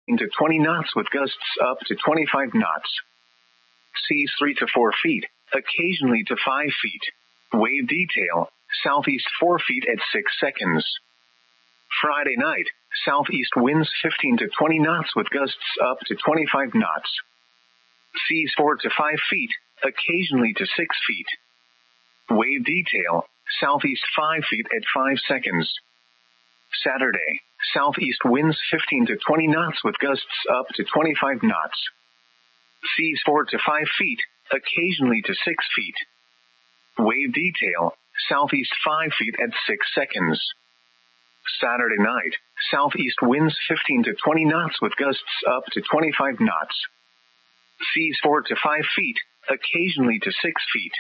to 20 knots with gusts up to 25 knots. Seas 3 to 4 feet, occasionally to 5 feet. Wave detail, southeast 4 feet at 6 seconds. Friday night, southeast winds 15 to 20 knots with gusts up to 25 knots. Seas 4 to 5 feet, occasionally to 6 feet. Wave detail, southeast 5 feet at 5 seconds. Saturday, southeast winds 15 to 20 knots with gusts up to 25 knots. Seas 4 to 5 feet, occasionally to 6 feet. Wave detail, southeast 5 feet at 6 seconds. Saturday night, southeast winds 15 to 20 knots with gusts up to 25 knots. Seas 4 to 5 feet, occasionally to 6 feet.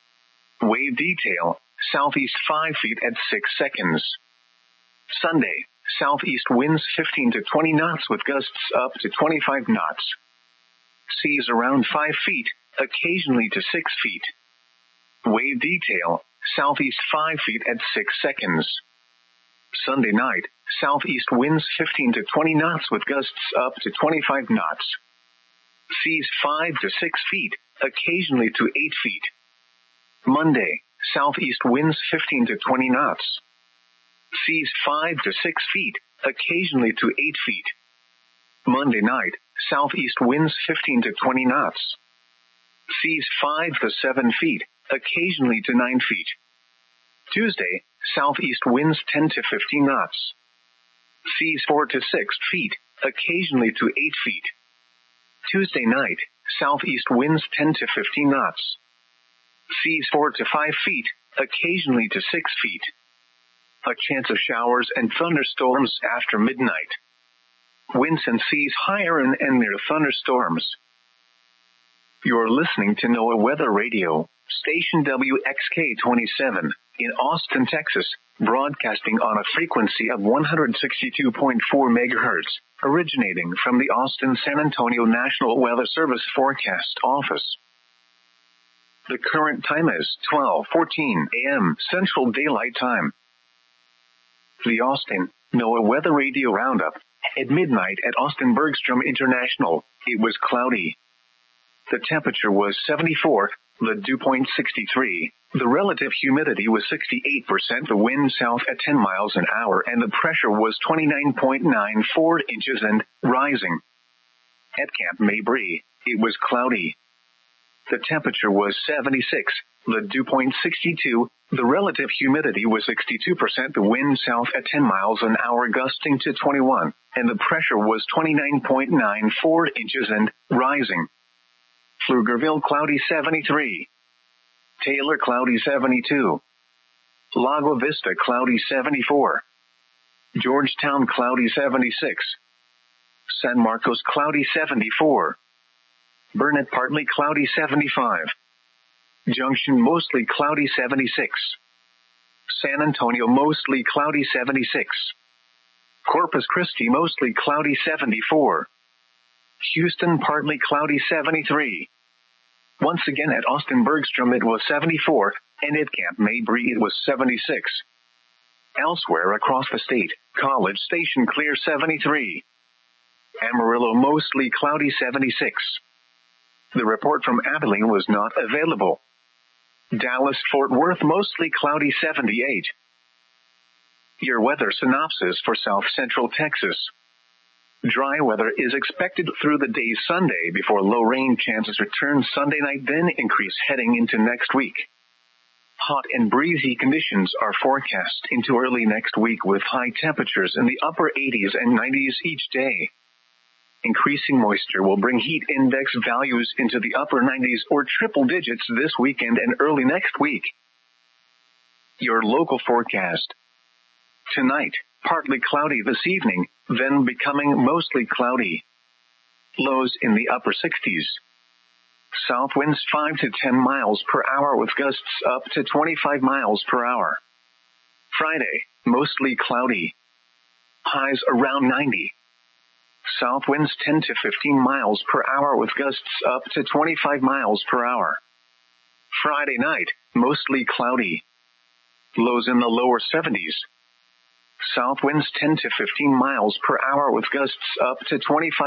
Wave detail, southeast 5 feet at 6 seconds. Sunday, southeast winds 15 to 20 knots with gusts up to 25 knots. Seas around 5 feet, occasionally to 6 feet. Wave detail, southeast 5 feet at 6 seconds. Sunday night, southeast winds 15 to 20 knots with gusts up to 25 knots. Seas 5 to 6 feet, occasionally to 8 feet. Monday, southeast winds 15 to 20 knots. Seas 5 to 6 feet, occasionally to 8 feet. Monday night, southeast winds 15 to 20 knots. Seas 5 to 7 feet, occasionally to 9 feet. Tuesday, southeast winds 10 to 15 knots. Seas 4 to 6 feet, occasionally to 8 feet. Tuesday night, southeast winds 10 to 15 knots. Seas 4 to 5 feet, occasionally to 6 feet. A chance of showers and thunderstorms after midnight. Winds and seas higher and near thunderstorms. You're listening to NOAA Weather Radio, station WXK-27, in Austin, Texas, broadcasting on a frequency of 162.4 megahertz, originating from the Austin-San Antonio National Weather Service Forecast Office. The current time is 12:14 a.m. Central Daylight Time. The Austin NOAA Weather Radio Roundup. At midnight at Austin Bergstrom International, it was cloudy. The temperature was 74, the dew point 63, the relative humidity was 68%, the wind south at 10 miles an hour, and the pressure was 29.94 inches and rising. At Camp Mabry, it was cloudy. The temperature was 76, the dew point 62, the relative humidity was 62%, the wind south at 10 miles an hour gusting to 21, and the pressure was 29.94 inches and rising. Pflugerville cloudy 73. Taylor cloudy 72. Lago Vista cloudy 74. Georgetown cloudy 76. San Marcos cloudy 74. Burnett partly cloudy 75. Junction mostly cloudy 76. San Antonio mostly cloudy 76. Corpus Christi mostly cloudy 74. Houston partly cloudy 73. Once again at Austin Bergstrom it was 74, and at Camp Mabry it was 76. Elsewhere across the state, College Station clear 73. Amarillo mostly cloudy 76. The report from Abilene was not available. Dallas-Fort Worth mostly cloudy 78. Your weather synopsis for South Central Texas. Dry weather is expected through the day Sunday before low rain chances return Sunday night, then increase heading into next week. Hot and breezy conditions are forecast into early next week with high temperatures in the upper 80s and 90s each day. Increasing moisture will bring heat index values into the upper 90s or triple digits this weekend and early next week. Your local forecast. Tonight, partly cloudy this evening, then becoming mostly cloudy. Lows in the upper 60s. South winds 5 to 10 miles per hour with gusts up to 25 miles per hour. Friday, mostly cloudy. Highs around 90. South winds 10 to 15 miles per hour with gusts up to 25 miles per hour. Friday night, mostly cloudy. Lows in the lower 70s. South winds 10 to 15 miles per hour with gusts up to 25